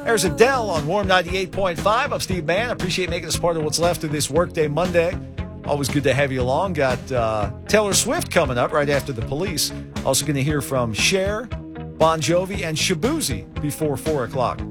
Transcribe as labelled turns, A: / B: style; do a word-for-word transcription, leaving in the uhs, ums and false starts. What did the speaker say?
A: There's Adele on Warm ninety-eight point five. I'm Steve Mann. I appreciate making us part of what's left of this Workday Monday. Always good to have you along. Got uh, Taylor Swift coming up right after the Police. Also going to hear from Cher, Bon Jovi, and Shabuzi before four o'clock.